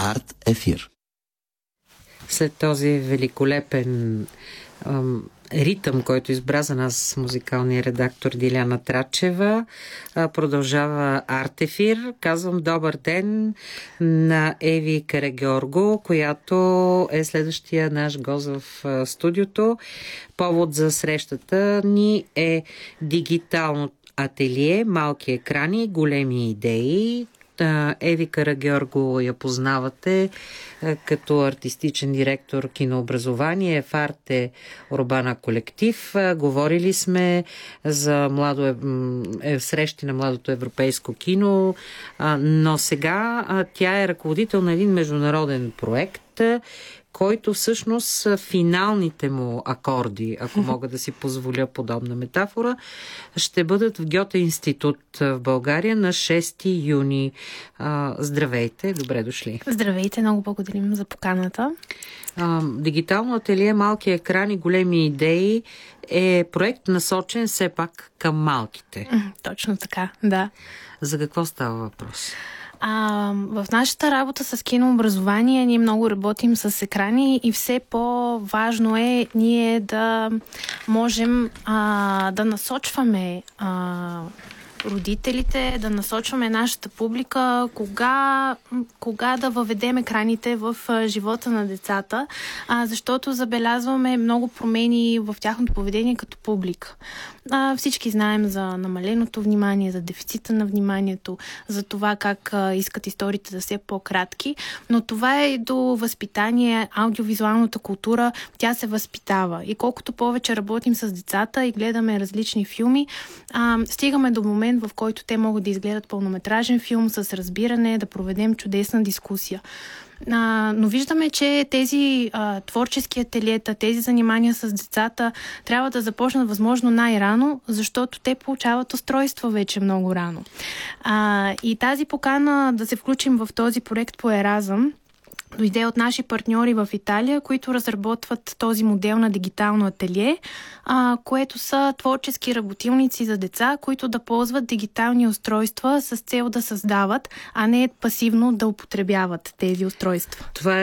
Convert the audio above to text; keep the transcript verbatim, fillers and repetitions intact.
Арт Ефир. След този великолепен ам, ритъм, който избра за нас музикалния редактор Диляна Трачева, а, продължава Арт Ефир. Казвам добър ден на Еви Карагьорго, която е следващия наш гост в а, студиото. Повод за срещата ни е дигитално ателие, малки екрани, големи идеи. Еви Карагьорго я познавате като артистичен директор кинообразование в Арте Урбана колектив. Говорили сме за младо, е, срещи на младото европейско кино, но сега тя е ръководител на един международен проект, който всъщност финалните му акорди, ако мога да си позволя подобна метафора, ще бъдат в Гьоте институт в България на шести юни. Здравейте, добре дошли. Здравейте, много благодарим за поканата. Дигитално ателие, малки екрани, големи идеи е проект насочен все пак към малките. Точно така, да. За какво става въпрос? А, в нашата работа с кинообразование ние много работим с екрани и все по-важно е ние да можем а, да насочваме а, родителите, да насочваме нашата публика, кога, кога да въведем екраните в живота на децата, а, защото забелязваме много промени в тяхното поведение като публика. А, всички знаем за намаленото внимание, за дефицита на вниманието, за това как а, искат историите да са по-кратки, но това е и до възпитание, аудиовизуалната култура, тя се възпитава. И колкото повече работим с децата и гледаме различни филми, а, стигаме до момент, в който те могат да изгледат пълнометражен филм с разбиране, да проведем чудесна дискусия. А, но виждаме, че тези а, творчески ателиета, тези занимания с децата трябва да започнат възможно най-рано, защото те получават устройства вече много рано. А, и тази покана да се включим в този проект по Еразъм дойде от наши партньори в Италия, които разработват този модел на дигитално ателие, а, което са творчески работилници за деца, които да ползват дигитални устройства с цел да създават, а не пасивно да употребяват тези устройства. Това